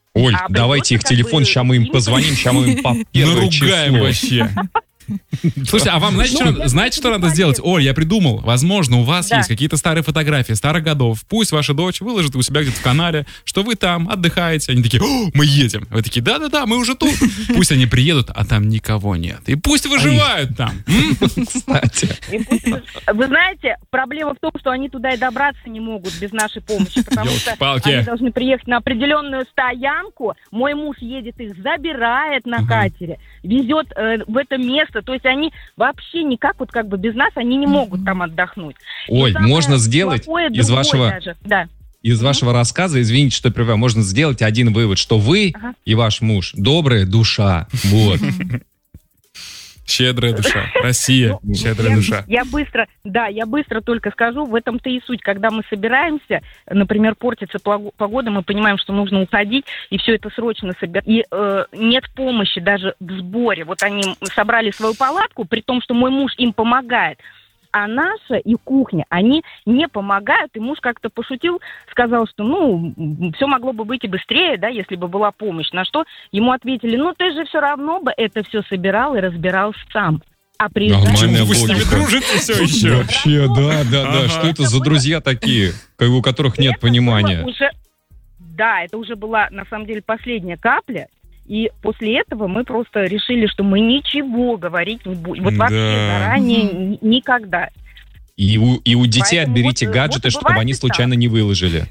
Оль, давайте их телефон, сейчас мы им позвоним, сейчас мы им по первое наругаем число. вообще. Слушайте, а вам знаете, что надо сделать? Оль, я придумал. Возможно, у вас есть какие-то старые фотографии старых годов. Пусть ваша дочь выложит у себя где-то в канале, что вы там отдыхаете. Они такие: мы едем. Вы такие: да-да-да, мы уже тут. Пусть они приедут, а там никого нет. И пусть выживают там. Кстати. Вы знаете, проблема в том, что они туда и добраться не могут без нашей помощи, потому что они должны приехать на определенную стоянку. Мой муж едет их, забирает на катере, везет в это место. То есть они вообще никак, вот как бы без нас, они не могут там отдохнуть. Оль, можно сделать из вашего рассказа, извините, что прерываю, можно сделать один вывод, что вы и ваш муж добрая душа. Вот. Щедрая душа. Россия. Щедрая душа. Я быстро только скажу, в этом-то и суть. Когда мы собираемся, например, портится погода, мы понимаем, что нужно уходить, и все это срочно собирать. И нет помощи даже в сборе. Вот они собрали свою палатку, при том, что мой муж им помогает. А наша и кухня, они не помогают. И муж как-то пошутил, сказал, что, все могло бы быть и быстрее, да, если бы была помощь. На что ему ответили: ты же все равно бы это все собирал и разбирал сам. А нормальная вы с ними дружите все еще? Вообще, да. Что это за друзья такие, у которых нет понимания? Это уже была, на самом деле, последняя капля. И после этого мы просто решили, что мы ничего говорить не будем. Вот вообще заранее никогда. И у детей отберите гаджеты, чтобы они случайно не выложили.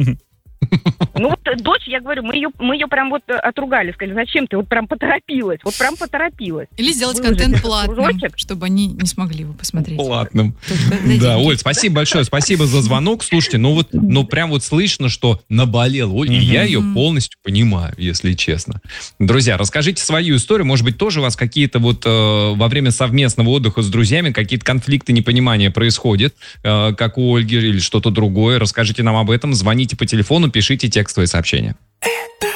Дочь, я говорю, мы ее прям вот отругали, сказали: зачем ты вот прям поторопилась. Или сделать контент платным, чтобы они не смогли его посмотреть. Платным. Да, Оль, спасибо большое, спасибо за звонок. Слушайте, прям вот слышно, что наболел Оль, и я ее полностью понимаю, если честно. Друзья, расскажите свою историю, может быть, тоже у вас какие-то вот во время совместного отдыха с друзьями какие-то конфликты, непонимания происходят, как у Ольги, или что-то другое. Расскажите нам об этом, звоните по телефону, пишите текстовые сообщения. Это